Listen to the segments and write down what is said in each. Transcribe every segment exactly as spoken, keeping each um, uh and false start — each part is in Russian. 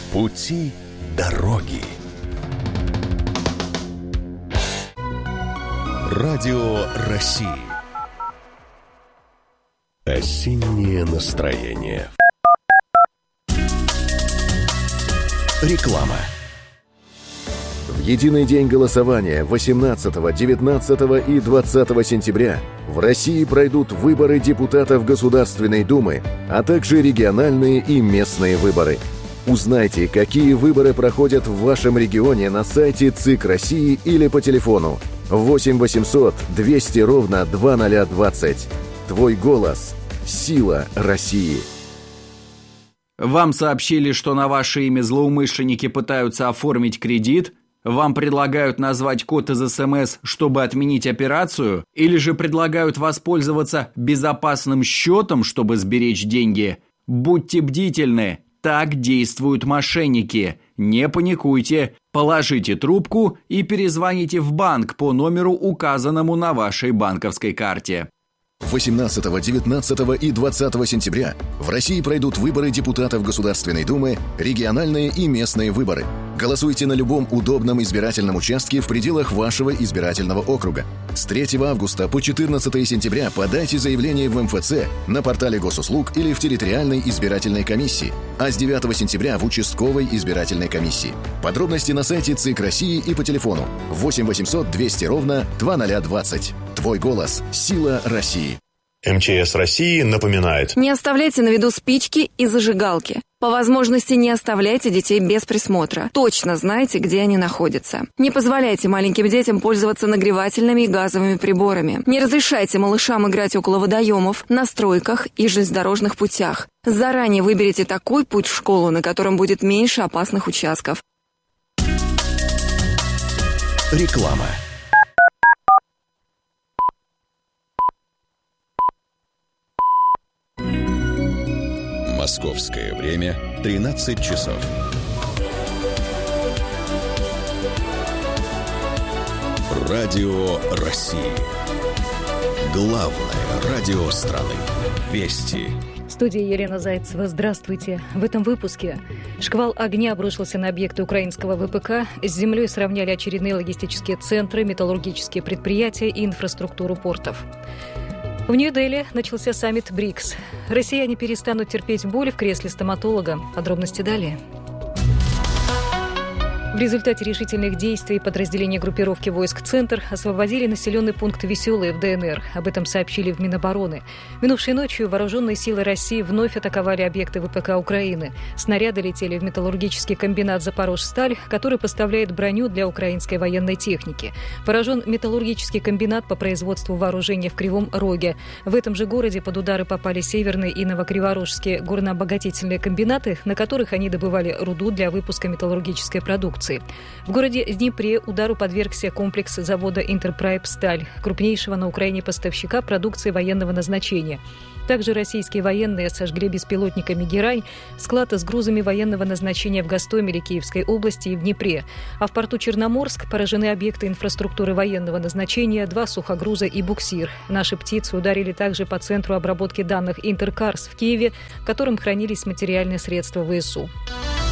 Пути дороги. Радио России. Осеннее настроение. Реклама. В единый день голосования восемнадцатого, девятнадцатого и двадцатого сентября в России пройдут выборы депутатов Государственной Думы, а также региональные и местные выборы. Узнайте, какие выборы проходят в вашем регионе на сайте ЦИК России или по телефону восемь восемьсот двести ровно два ноль двадцать. Твой голос – сила России. Вам сообщили, что на ваше имя злоумышленники пытаются оформить кредит? Вам предлагают назвать код из СМС, чтобы отменить операцию? Или же предлагают воспользоваться безопасным счетом, чтобы сберечь деньги? Будьте бдительны, так действуют мошенники. Не паникуйте, положите трубку и перезвоните в банк по номеру, указанному на вашей банковской карте. восемнадцатого, девятнадцатого и двадцатого сентября в России пройдут выборы депутатов Государственной Думы, региональные и местные выборы. Голосуйте на любом удобном избирательном участке в пределах вашего избирательного округа. С третьего августа по четырнадцатое сентября подайте заявление в эм эф цэ, на портале госуслуг или в территориальной избирательной комиссии, а с девятого сентября в участковой избирательной комиссии. Подробности на сайте ЦИК России и по телефону восемь восемьсот двести ровно два ноль двадцать. Твой голос – сила России. эм че эс России напоминает: не оставляйте на виду спички и зажигалки. По возможности не оставляйте детей без присмотра. Точно знайте, где они находятся. Не позволяйте маленьким детям пользоваться нагревательными и газовыми приборами. Не разрешайте малышам играть около водоемов, на стройках и железнодорожных путях. Заранее выберите такой путь в школу, на котором будет меньше опасных участков. Реклама. Московское время тринадцать часов. Радио России. Главное радио страны. Вести. В студии Елена Зайцева. Здравствуйте. В этом выпуске шквал огня обрушился на объекты украинского вэ пэ ка. С землей сравняли очередные логистические центры, металлургические предприятия и инфраструктуру портов. В Нью-Дели начался саммит БРИКС. Россияне перестанут терпеть боли в кресле стоматолога. Подробности далее. В результате решительных действий подразделения группировки войск «Центр» освободили населенный пункт Веселый в дэ эн эр. Об этом сообщили в Минобороны. Минувшей ночью вооруженные силы России вновь атаковали объекты вэ пэ ка Украины. Снаряды летели в металлургический комбинат «Запорожсталь», который поставляет броню для украинской военной техники. Поражен металлургический комбинат по производству вооружения в Кривом Роге. В этом же городе под удары попали северные и новокриворожские горнообогатительные комбинаты, на которых они добывали руду для выпуска металлургической продукции. В городе Днепре удару подвергся комплекс завода «Интерпрайп Сталь», крупнейшего на Украине поставщика продукции военного назначения. Также российские военные сожгли беспилотниками «Герань» склад с грузами военного назначения в Гостомеле, Киевской области и в Днепре. А в порту Черноморск поражены объекты инфраструктуры военного назначения, два сухогруза и буксир. Наши птицы ударили также по центру обработки данных «Интеркарс» в Киеве, в котором хранились материальные средства вэ эс у.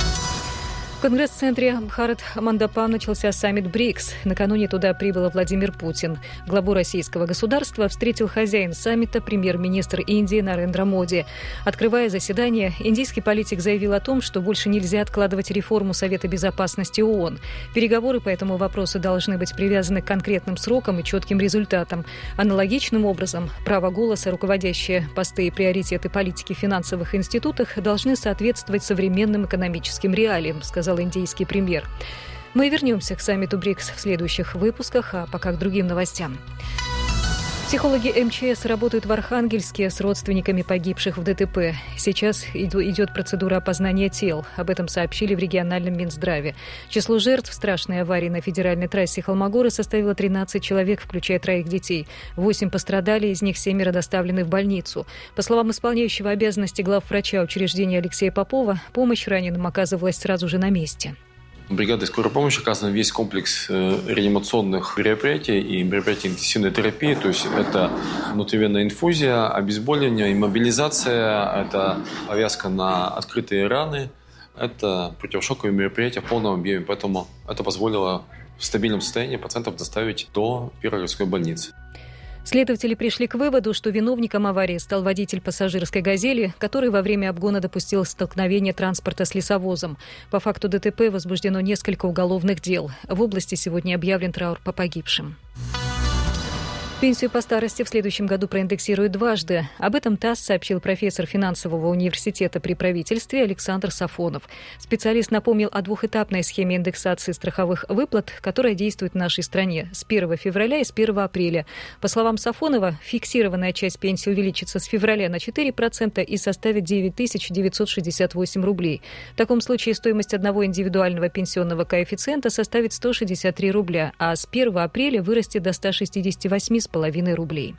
В Конгресс-центре Бхарат-Мандапам начался саммит БРИКС. Накануне туда прибыл Владимир Путин. Главу российского государства встретил хозяин саммита, премьер-министр Индии Нарендра Моди. Открывая заседание, индийский политик заявил о том, что больше нельзя откладывать реформу Совета безопасности ООН. Переговоры по этому вопросу должны быть привязаны к конкретным срокам и четким результатам. Аналогичным образом, право голоса, руководящие посты и приоритеты политики в финансовых институтах должны соответствовать современным экономическим реалиям, сказал индийский премьер. Мы вернемся к саммиту БРИКС в следующих выпусках, а пока к другим новостям. Психологи эм че эс работают в Архангельске с родственниками погибших в дэ тэ пэ. Сейчас идет процедура опознания тел. Об этом сообщили в региональном Минздраве. Число жертв страшной аварии на федеральной трассе Холмогоры составило тринадцать человек, включая троих детей. Восемь пострадали, из них семеро доставлены в больницу. По словам исполняющего обязанности главврача учреждения Алексея Попова, помощь раненым оказывалась сразу же на месте. Бригадой скорой помощи оказан весь комплекс реанимационных мероприятий и мероприятий интенсивной терапии. То есть это внутривенная инфузия, обезболивание, иммобилизация, это повязка на открытые раны, Это противошоковые мероприятия в полном объеме, поэтому это позволило в стабильном состоянии пациентов доставить до первой городской больницы. Следователи пришли к выводу, что виновником аварии стал водитель пассажирской «Газели», который во время обгона допустил столкновение транспорта с лесовозом. По факту ДТП возбуждено несколько уголовных дел. В области сегодня объявлен траур по погибшим. Пенсию по старости в следующем году проиндексируют дважды. Об этом ТАСС сообщил профессор финансового университета при правительстве Александр Сафонов. Специалист напомнил о двухэтапной схеме индексации страховых выплат, которая действует в нашей стране с первого февраля и с первого апреля. По словам Сафонова, фиксированная часть пенсии увеличится с февраля на четыре процента и составит девять тысяч девятьсот шестьдесят восемь рублей. В таком случае стоимость одного индивидуального пенсионного коэффициента составит сто шестьдесят три рубля, а с первого апреля вырастет до ста шестидесяти восьми с половиной рублей.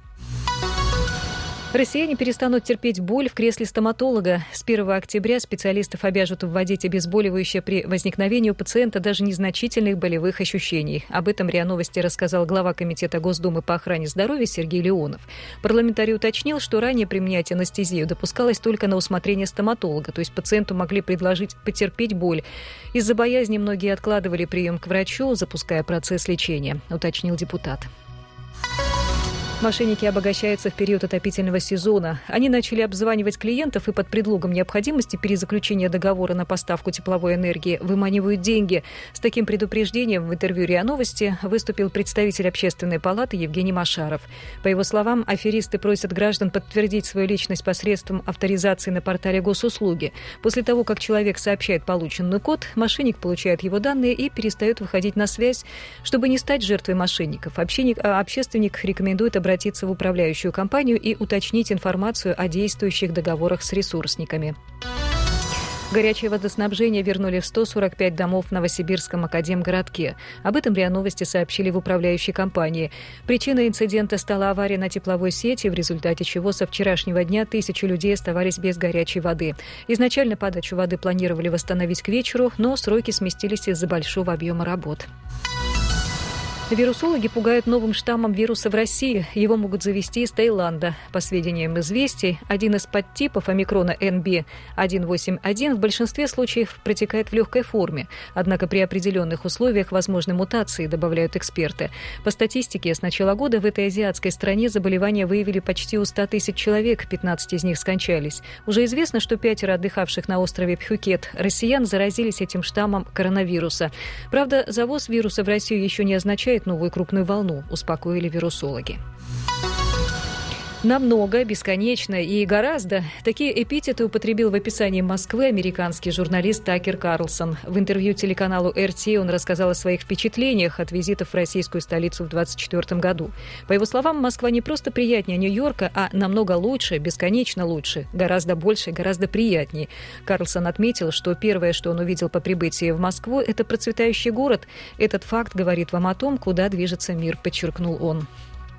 Россияне перестанут терпеть боль в кресле стоматолога. С первого октября специалистов обяжут вводить обезболивающее при возникновении у пациента даже незначительных болевых ощущений. Об этом РИА Новости рассказал глава Комитета Госдумы по охране здоровья Сергей Леонов. Парламентарий уточнил, что ранее применять анестезию допускалось только на усмотрение стоматолога, то есть пациенту могли предложить потерпеть боль. Из-за боязни многие откладывали прием к врачу, запуская процесс лечения, уточнил депутат. Мошенники обогащаются в период отопительного сезона. Они начали обзванивать клиентов и под предлогом необходимости перезаключения договора на поставку тепловой энергии выманивают деньги. С таким предупреждением в интервью РИА Новости выступил представитель Общественной палаты Евгений Машаров. По его словам, аферисты просят граждан подтвердить свою личность посредством авторизации на портале госуслуги. После того, как человек сообщает полученный код, мошенник получает его данные и перестает выходить на связь. Чтобы не стать жертвой мошенников, общественник рекомендует обратиться обратиться в управляющую компанию и уточнить информацию о действующих договорах с ресурсниками. Горячее водоснабжение вернули в сто сорок пять домов в Новосибирском академгородке. Об этом РИА Новости сообщили в управляющей компании. Причиной инцидента стала авария на тепловой сети, в результате чего со вчерашнего дня тысячи людей оставались без горячей воды. Изначально подачу воды планировали восстановить к вечеру, но сроки сместились из-за большого объема работ. Вирусологи пугают новым штаммом вируса в России. Его могут завезти из Таиланда. По сведениям «Известий», один из подтипов омикрона эн би один восемь один в большинстве случаев протекает в легкой форме. Однако при определенных условиях возможны мутации, добавляют эксперты. По статистике, с начала года в этой азиатской стране заболевания выявили почти у ста тысяч человек, пятнадцать из них скончались. Уже известно, что пятеро отдыхавших на острове Пхукет россиян заразились этим штаммом коронавируса. Правда, завоз вируса в Россию еще не означает новую крупную волну, успокоили вирусологи. Намного, бесконечно и гораздо. Такие эпитеты употребил в описании Москвы американский журналист Такер Карлсон. В интервью телеканалу эр ти он рассказал о своих впечатлениях от визитов в российскую столицу в двадцать четвёртом году. По его словам, Москва не просто приятнее Нью-Йорка, а намного лучше, бесконечно лучше, гораздо больше, гораздо приятнее. Карлсон отметил, что первое, что он увидел по прибытии в Москву, это процветающий город. Этот факт говорит вам о том, куда движется мир, подчеркнул он.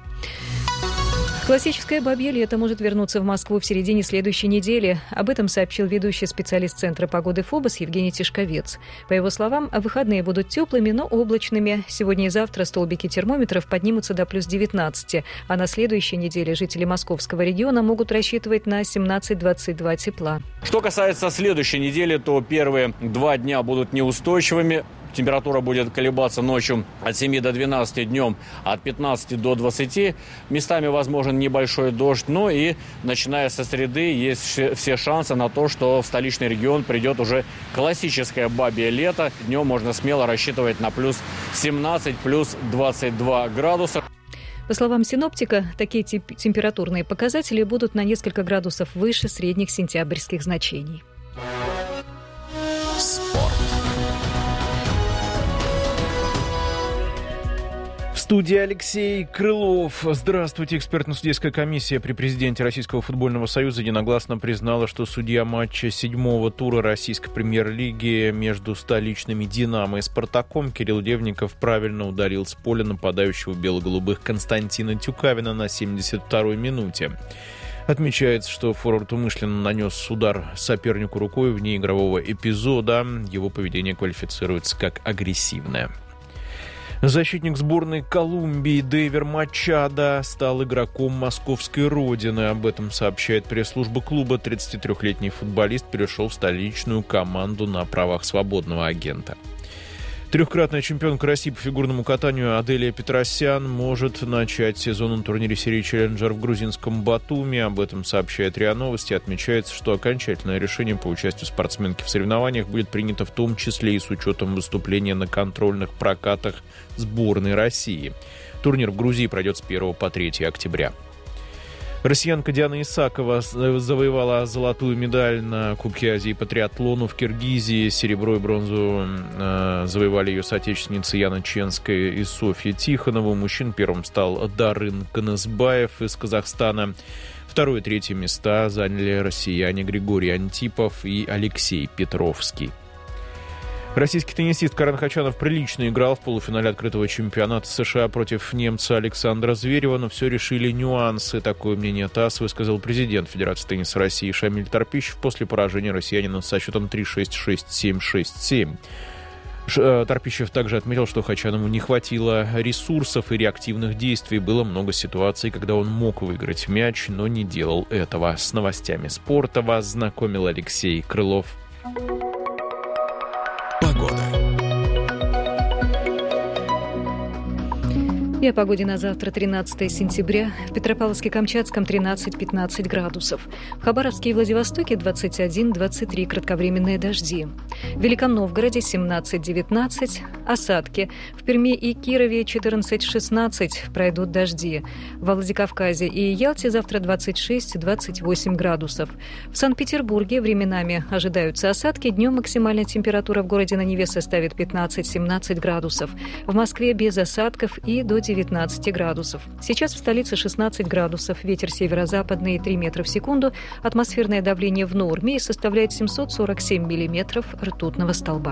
Классическое бабье лето может вернуться в Москву в середине следующей недели. Об этом сообщил ведущий специалист Центра погоды ФОБОС Евгений Тишковец. По его словам, выходные будут теплыми, но облачными. Сегодня и завтра столбики термометров поднимутся до плюс девятнадцати, а на следующей неделе жители московского региона могут рассчитывать на семнадцать-двадцать два тепла. Что касается следующей недели, то первые два дня будут неустойчивыми. Температура будет колебаться ночью от семи до двенадцати, днем от пятнадцати до двадцати. Местами возможен небольшой дождь, но и начиная со среды есть все шансы на то, что в столичный регион придет уже классическое бабье лето. Днем можно смело рассчитывать на плюс семнадцать, плюс двадцать два градуса. По словам синоптика, такие тип- температурные показатели будут на несколько градусов выше средних сентябрьских значений. Спорт. В студии Алексей Крылов. Здравствуйте. Экспертно-судейская комиссия при президенте Российского футбольного союза единогласно признала, что судья матча седьмого тура российской премьер-лиги между столичными «Динамо» и «Спартаком» Кирилл Девников правильно ударил с поля нападающего бело-голубых Константина Тюкавина на семьдесят второй минуте. Отмечается, что форвард умышленно нанес удар сопернику рукой вне игрового эпизода. Его поведение квалифицируется как агрессивное. Защитник сборной Колумбии Дейвер Мачадо стал игроком московской «Родины». Об этом сообщает пресс-служба клуба. тридцатитрёхлетний футболист перешел в столичную команду на правах свободного агента. Трехкратная чемпионка России по фигурному катанию Аделия Петросян может начать сезон на турнире серии «Челленджер» в грузинском Батуми. Об этом сообщает РИА Новости. Отмечается, что окончательное решение по участию спортсменки в соревнованиях будет принято в том числе и с учетом выступления на контрольных прокатах сборной России. Турнир в Грузии пройдет с первого по третье октября. Россиянка Диана Исакова завоевала золотую медаль на Кубке Азии по триатлону в Киргизии. Серебро и бронзу э, завоевали ее соотечественницы Яна Ченская и Софья Тихонова. Мужчин первым стал Дарын Канасбаев из Казахстана. Второе и третье места заняли россияне Григорий Антипов и Алексей Петровский. Российский теннисист Карен Хачанов прилично играл в полуфинале открытого чемпионата США против немца Александра Зверева, но все решили нюансы. Такое мнение ТАСС высказал президент Федерации тенниса России Шамиль Торпищев после поражения россиянина со счетом три-шесть, шесть-семь, шесть-семь. Торпищев также отметил, что Хачанову не хватило ресурсов и реактивных действий. Было много ситуаций, когда он мог выиграть мяч, но не делал этого. С новостями спорта вас знакомил Алексей Крылов. Погода. И о погоде на завтра, тринадцатое сентября. В Петропавловске-Камчатском тринадцать-пятнадцать градусов. В Хабаровске и Владивостоке двадцать один - двадцать три кратковременные дожди. В Великом Новгороде семнадцать-девятнадцать. Осадки. В Перми и Кирове четырнадцать-шестнадцать. Пройдут дожди. Во Владикавказе и Ялте завтра двадцать шесть - двадцать восемь градусов. В Санкт-Петербурге временами ожидаются осадки. Днем максимальная температура в городе на Неве составит пятнадцать-семнадцать градусов. В Москве без осадков и до девятнадцать градусов. Сейчас в столице шестнадцать градусов. Ветер северо-западный три метра в секунду. Атмосферное давление в норме и составляет семьсот сорок семь миллиметров ртутного столба.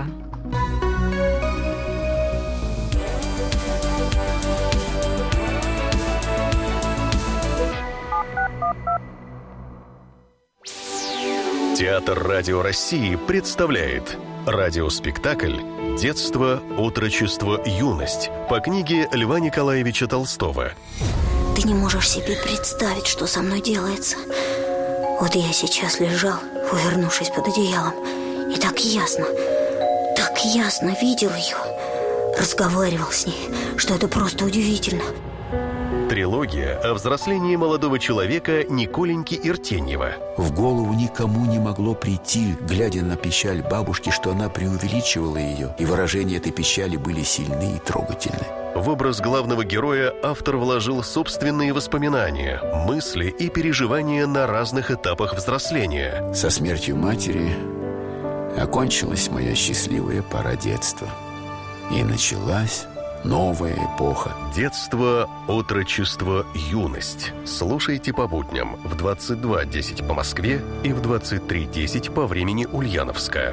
Театр Радио России представляет радиоспектакль «Детство, отрочество, юность» по книге Льва Николаевича Толстого. Ты не можешь себе представить, что со мной делается. Вот я сейчас лежал, увернувшись под одеялом, и так ясно, так ясно видел ее, разговаривал с ней, что это просто удивительно. Трилогия о взрослении молодого человека Николеньки Иртеньева. В голову никому не могло прийти, глядя на печаль бабушки, что она преувеличивала ее, и выражения этой печали были сильны и трогательны. В образ главного героя автор вложил собственные воспоминания, мысли и переживания на разных этапах взросления. Со смертью матери окончилась моя счастливая пора детства. И началась новая эпоха. Детство, отрочество, юность. Слушайте по будням в двадцать два десять по Москве и в двадцать три десять по времени Ульяновска.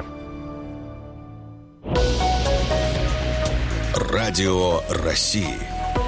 Радио России.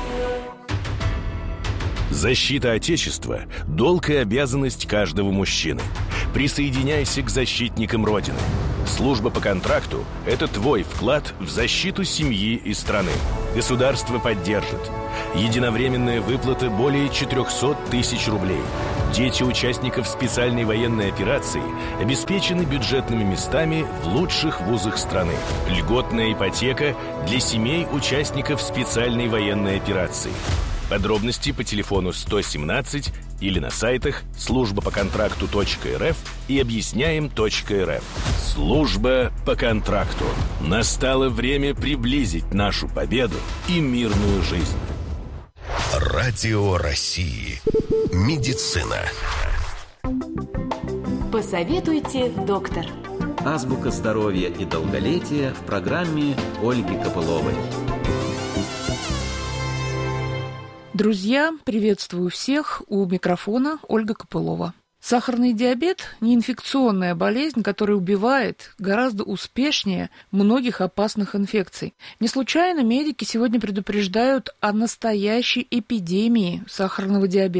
Защита Отечества – долг и обязанность каждого мужчины. Присоединяйся к защитникам Родины. Служба по контракту – это твой вклад в защиту семьи и страны. Государство поддержит. Единовременная выплата более четыреста тысяч рублей. Дети участников специальной военной операции обеспечены бюджетными местами в лучших вузах страны. Льготная ипотека для семей участников специальной военной операции. Подробности по телефону сто семнадцать или на сайтах служба по контракту точка эр эф и объясняем точка эр эф. Служба по контракту. Настало время приблизить нашу победу и мирную жизнь. Радио России. Медицина. Посоветуйте, доктор. Азбука здоровья и долголетия в программе Ольги Копыловой. Друзья, приветствую всех. У микрофона Ольга Копылова. Сахарный диабет – неинфекционная болезнь, которая убивает гораздо успешнее многих опасных инфекций. Не случайно медики сегодня предупреждают о настоящей эпидемии сахарного диабета.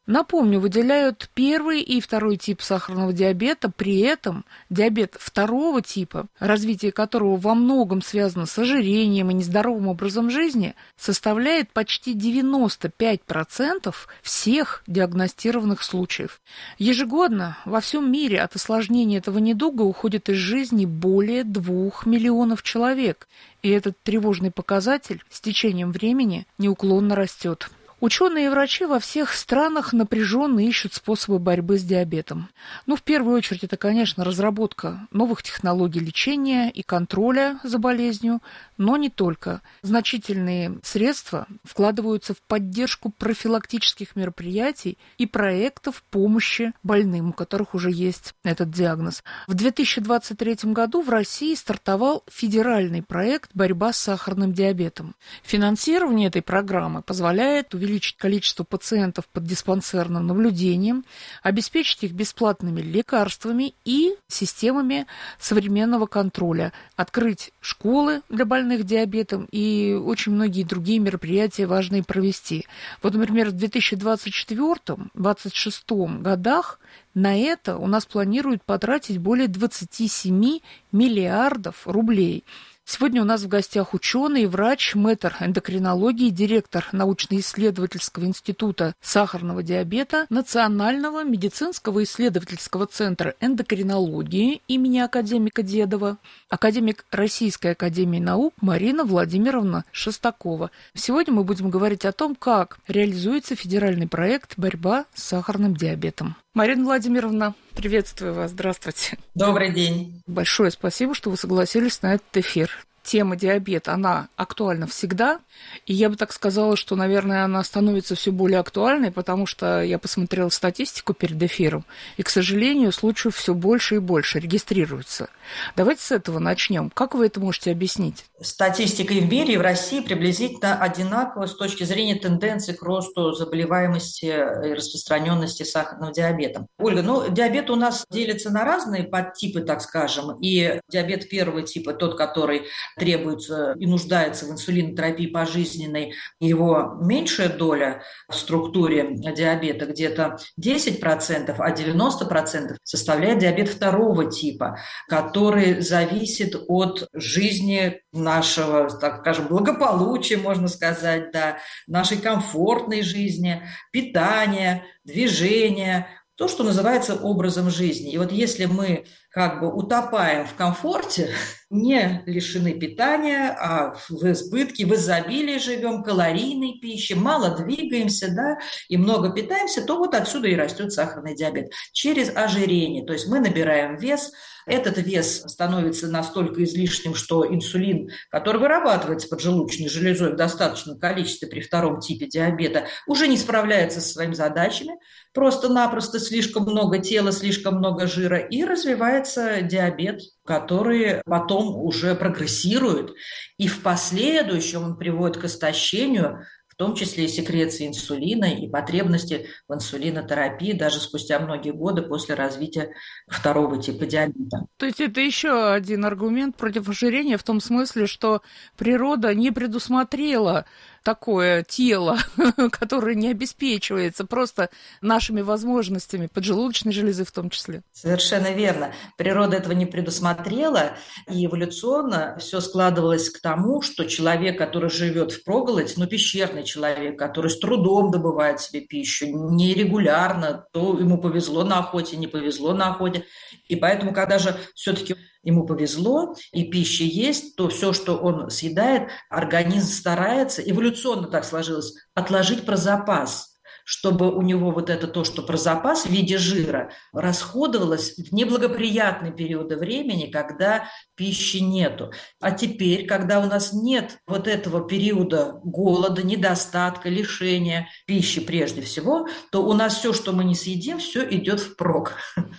Напомню, выделяют первый и второй тип сахарного диабета, при этом диабет второго типа, развитие которого во многом связано с ожирением и нездоровым образом жизни, составляет почти девяносто пять процентов всех диагностированных случаев. Ежегодно во всем мире от осложнения этого недуга уходит из жизни более двух миллионов человек, и этот тревожный показатель с течением времени неуклонно растет. Ученые и врачи во всех странах напряженно ищут способы борьбы с диабетом. Ну, в первую очередь, это, конечно, разработка новых технологий лечения и контроля за болезнью, но не только. Значительные средства вкладываются в поддержку профилактических мероприятий и проектов помощи больным, у которых уже есть этот диагноз. В две тысячи двадцать третьем году в России стартовал федеральный проект «Борьба с сахарным диабетом». Финансирование этой программы позволяет увеличить увеличить количество пациентов под диспансерным наблюдением, обеспечить их бесплатными лекарствами и системами современного контроля, открыть школы для больных диабетом и очень многие другие мероприятия важные провести. Вот, например, в две тысячи двадцать четвёртом — две тысячи двадцать шестом годах на это у нас планируют потратить более двадцать семь миллиардов рублей. Сегодня у нас в гостях ученый, врач, мэтр эндокринологии, директор научно-исследовательского института сахарного диабета Национального медицинского исследовательского центра эндокринологии имени академика Дедова, академик Российской академии наук Марина Владимировна Шестакова. Сегодня мы будем говорить о том, как реализуется федеральный проект «Борьба с сахарным диабетом». Марина Владимировна, приветствую вас, здравствуйте. Добрый день. Большое спасибо, что вы согласились на этот эфир. Тема диабета, она актуальна всегда, и я бы так сказала, что, наверное, она становится все более актуальной, потому что я посмотрела статистику перед эфиром, и, к сожалению, случаев все больше и больше регистрируется. Давайте с этого начнем. Как вы это можете объяснить? Статистика и в мире, и в России приблизительно одинакова с точки зрения тенденции к росту заболеваемости и распространенности сахарного диабета. Ольга, ну, диабет у нас делится на разные подтипы, так скажем, и диабет первого типа, тот, который требуется и нуждается в инсулинотерапии пожизненной, его меньшая доля в структуре диабета, где-то десять процентов, а девяносто процентов составляет диабет второго типа, который зависит от жизни нашего, так скажем, благополучия, можно сказать, да, нашей комфортной жизни, питания, движения, то, что называется образом жизни. И вот если мы как бы утопаем в комфорте, не лишены питания, а в избытке, в изобилии живем, калорийной пищи, мало двигаемся, да, и много питаемся, то вот отсюда и растет сахарный диабет. Через ожирение, то есть мы набираем вес, этот вес становится настолько излишним, что инсулин, который вырабатывается поджелудочной железой в достаточном количестве при втором типе диабета, уже не справляется со своими задачами, просто-напросто слишком много тела, слишком много жира, и развивается диабет, который потом уже прогрессирует, и в последующем он приводит к истощению, в том числе и секреции инсулина и потребности в инсулинотерапии даже спустя многие годы после развития второго типа диабета. То есть это еще один аргумент против ожирения в том смысле, что природа не предусмотрела такое тело, которое не обеспечивается просто нашими возможностями, поджелудочной железы в том числе. Совершенно верно. Природа этого не предусмотрела, и эволюционно все складывалось к тому, что человек, который живет впроголодь, ну, пещерный человек, который с трудом добывает себе пищу, нерегулярно, то ему повезло на охоте, не повезло на охоте. И поэтому, когда же все-таки ему повезло, и пища есть, то все, что он съедает, организм старается, эволюционно так сложилось, отложить про запас, чтобы у него вот это то, что про запас в виде жира, расходовалось в неблагоприятные периоды времени, когда пищи нету. А теперь, когда у нас нет вот этого периода голода, недостатка, лишения пищи прежде всего, то у нас все, что мы не съедим, все идет впрок.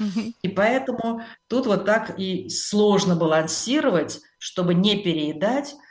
И поэтому тут вот так и сложно балансировать, чтобы не переедать,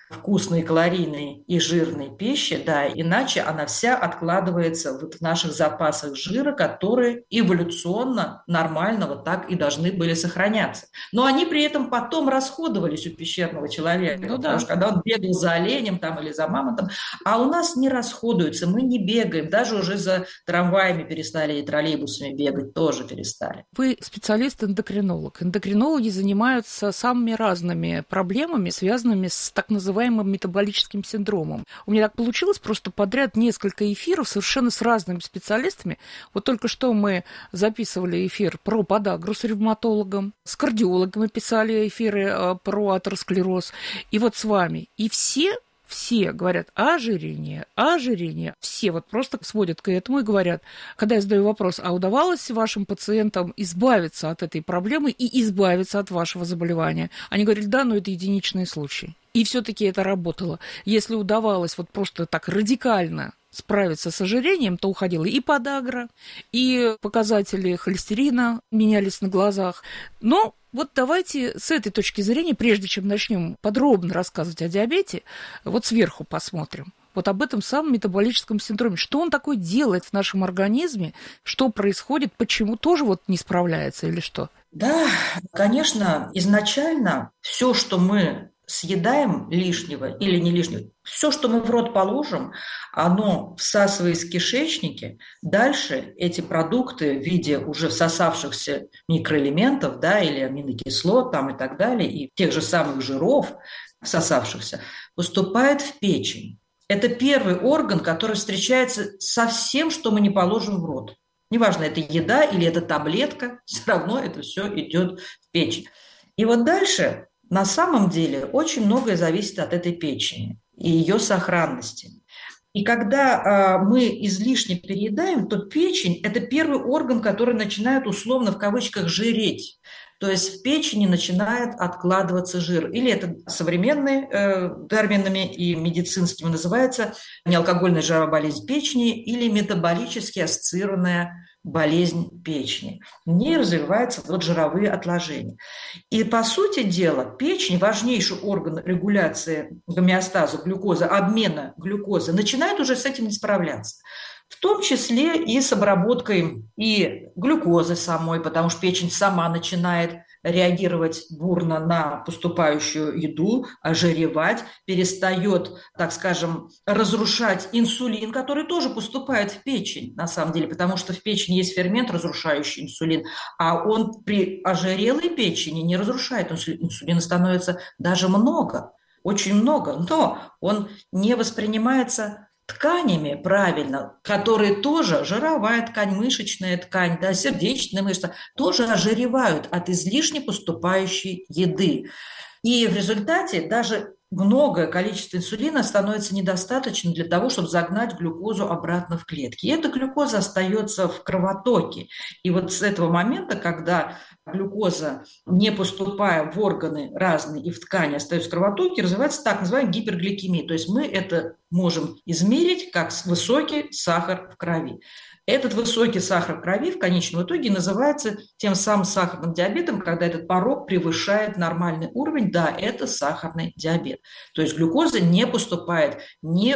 вкусной, калорийной и жирной пищи, да, иначе она вся откладывается вот в наших запасах жира, которые эволюционно нормально вот так и должны были сохраняться. Но они при этом потом расходовались у пещерного человека, ну, потому да. что когда он бегал за оленем там, или за мамонтом, а у нас не расходуются, мы не бегаем, даже уже за трамваями перестали и троллейбусами бегать, тоже перестали. Вы специалист-эндокринолог. Эндокринологи занимаются самыми разными проблемами, связанными с так называемым метаболическим синдромом. У меня так получилось просто подряд несколько эфиров совершенно с разными специалистами. Вот только что мы записывали эфир про подагру с ревматологом, с кардиологами писали эфиры про атеросклероз, и вот с вами. И все Все говорят ожирение, ожирение. Все вот просто сводят к этому и говорят, когда я задаю вопрос, а удавалось вашим пациентам избавиться от этой проблемы и избавиться от вашего заболевания? Они говорят, да, но это единичные случаи. И все-таки это работало. Если удавалось вот просто так радикально справиться с ожирением, то уходила и подагра, и показатели холестерина менялись на глазах. Но вот давайте с этой точки зрения, прежде чем начнем подробно рассказывать о диабете, вот сверху посмотрим. Вот об этом самом метаболическом синдроме. Что он такое делает в нашем организме? Что происходит? Почему тоже вот не справляется или что? Да, конечно, изначально все, что мы съедаем лишнего или не лишнего, все, что мы в рот положим, оно, всасываясь в кишечнике, дальше эти продукты в виде уже всосавшихся микроэлементов, да, или аминокислот там, и так далее, и тех же самых жиров всосавшихся, поступает в печень. Это первый орган, который встречается со всем, что мы не положим в рот. Неважно, это еда или это таблетка, все равно это все идет в печень. И вот дальше на самом деле очень многое зависит от этой печени и ее сохранности. И когда э, мы излишне переедаем, то печень – это первый орган, который начинает условно в кавычках жиреть. То есть в печени начинает откладываться жир. Или это современными э, терминами и медицинскими называется неалкогольная жировая болезнь печени или метаболически ассоциированная болезнь печени. В ней развиваются вот жировые отложения. И, по сути дела, печень, важнейший орган регуляции гомеостаза глюкозы, обмена глюкозы, начинает уже с этим не справляться. В том числе и с обработкой и глюкозы самой, потому что печень сама начинает реагировать бурно на поступающую еду, ожиревать, перестает, так скажем, разрушать инсулин, который тоже поступает в печень, на самом деле, потому что в печени есть фермент, разрушающий инсулин, а он при ожирелой печени не разрушает инсулин. Инсулина становится даже много, очень много, но он не воспринимается тканями правильно, которые тоже, жировая ткань, мышечная ткань, да, сердечная мышца, тоже ожиревают от излишне поступающей еды. И в результате даже многое количество инсулина становится недостаточным для того, чтобы загнать глюкозу обратно в клетки. И эта глюкоза остается в кровотоке. И вот с этого момента, когда глюкоза, не поступая в органы разные и в ткани, остается в кровотоке, развивается так называемая гипергликемия. То есть мы это можем измерить как высокий сахар в крови. Этот высокий сахар в крови в конечном итоге называется тем самым сахарным диабетом, когда этот порог превышает нормальный уровень. Да, это сахарный диабет. То есть глюкоза не поступает ни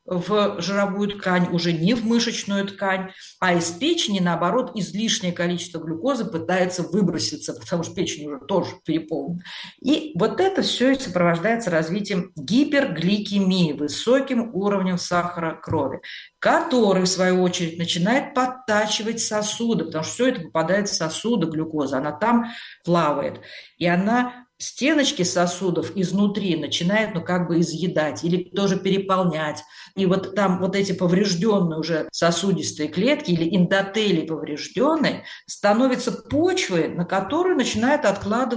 в жировую ткань, уже не в мышечную ткань, а из печени, наоборот, излишнее количество глюкозы пытается выброситься, потому что печень уже тоже переполнена. И вот это все сопровождается развитием гипергликемии, высоким уровнем сахара крови, который, в свою очередь, начинает подтачивать сосуды, потому что все это попадает в сосуды, глюкоза, она там плавает, и она стеночки сосудов изнутри начинает, ну, как бы изъедать или тоже переполнять. И вот там вот эти поврежденные уже сосудистые клетки или эндотелий поврежденные становятся почвой, на которую начинает откладываться